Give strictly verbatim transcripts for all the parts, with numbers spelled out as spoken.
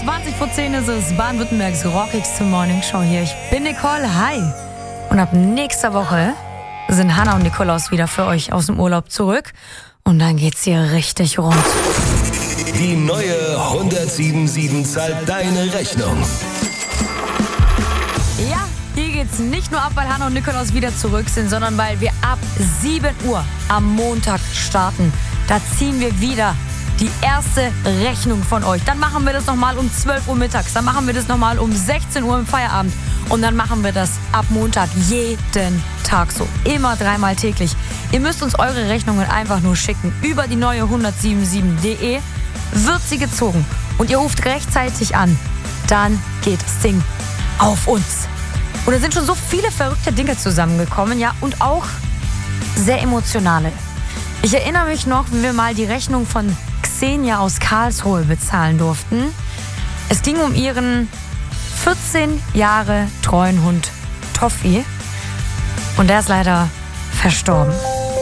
zwanzig vor zehn ist es, Baden-Württembergs rockigste Morning Show hier. Ich bin Nicole, hi. Und ab nächster Woche sind Hannah und Nikolaus wieder für euch aus dem Urlaub zurück. Und dann geht's hier richtig rund. Die neue hundertsieben zahlt deine Rechnung. Ja, hier geht's nicht nur ab, weil Hannah und Nikolaus wieder zurück sind, sondern weil wir ab sieben Uhr am Montag starten. Da ziehen wir wieder die erste Rechnung von euch. Dann machen wir das nochmal um zwölf Uhr mittags. Dann machen wir das nochmal um sechzehn Uhr im Feierabend. Und dann machen wir das ab Montag jeden Tag so. Immer dreimal täglich. Ihr müsst uns eure Rechnungen einfach nur schicken. Über die neue hundertsiebenundsiebzig punkt de wird sie gezogen. Und ihr ruft rechtzeitig an. Dann geht das Ding auf uns. Und da sind schon so viele verrückte Dinge zusammengekommen. Ja, und auch sehr emotionale. Ich erinnere mich noch, wie wir mal die Rechnung von Xenia aus Karlsruhe bezahlen durften. Es ging um ihren vierzehn Jahre treuen Hund Toffi. Und der ist leider verstorben.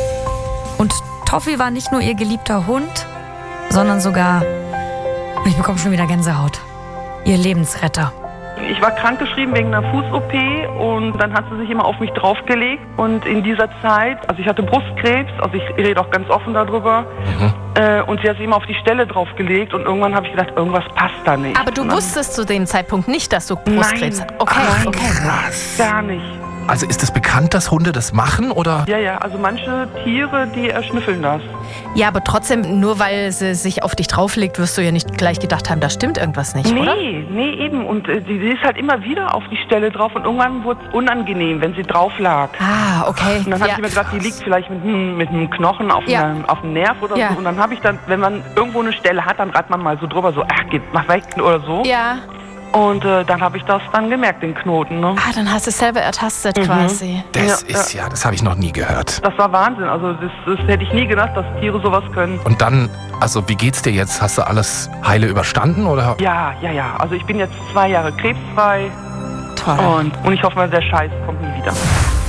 Und Toffi war nicht nur ihr geliebter Hund, sondern sogar, ich bekomme schon wieder Gänsehaut, ihr Lebensretter. Ich war krankgeschrieben wegen einer Fuß-O P und dann hat sie sich immer auf mich draufgelegt. Und in dieser Zeit, also ich hatte Brustkrebs, also ich rede auch ganz offen darüber, mhm. äh, und sie hat sich immer auf die Stelle draufgelegt und irgendwann habe ich gedacht, irgendwas passt da nicht. Aber du wusstest zu dem Zeitpunkt nicht, dass du Brustkrebs hast? Okay, nein, okay. Krass. Gar nicht. Also ist es bekannt, dass Hunde das machen, oder? Ja, ja, also manche Tiere, die erschnüffeln das. Ja, aber trotzdem, nur weil sie sich auf dich drauflegt, wirst du ja nicht gleich gedacht haben, da stimmt irgendwas nicht, nee, oder? Nee, nee, eben. Und äh, die, die ist halt immer wieder auf die Stelle drauf und irgendwann wurde es unangenehm, wenn sie drauf lag. Ah, okay. Und dann habe ja. ich mir gedacht, die liegt vielleicht mit, mit einem Knochen auf, ja. einem, auf dem Nerv oder ja. so. Und dann habe ich dann, wenn man irgendwo eine Stelle hat, dann reibt man mal so drüber, so, ach, geht, mach weg oder so. Ja. Und äh, dann habe ich das dann gemerkt, den Knoten. Ne? Ah, dann hast du es selber ertastet mhm. quasi. Das ja, ist ja, ja das habe ich noch nie gehört. Das war Wahnsinn. Also das, das hätte ich nie gedacht, dass Tiere sowas können. Und dann, also wie geht's dir jetzt? Hast du alles heile überstanden, oder? Ja, ja, ja. Also ich bin jetzt zwei Jahre krebsfrei. Toll. Und, und ich hoffe mal, der Scheiß kommt nie wieder.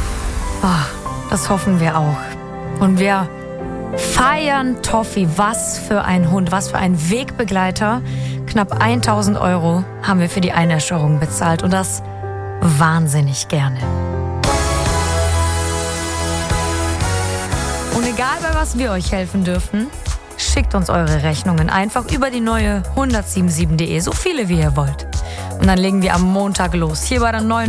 Oh, das hoffen wir auch. Und wir feiern Toffi. Was für ein Hund, was für ein Wegbegleiter. Knapp tausend Euro haben wir für die Einäscherung bezahlt und das wahnsinnig gerne. Und egal bei was wir euch helfen dürfen, schickt uns eure Rechnungen einfach über die neue hundertsiebenundsiebzig punkt de, so viele wie ihr wollt. Und dann legen wir am Montag los, hier bei der neuen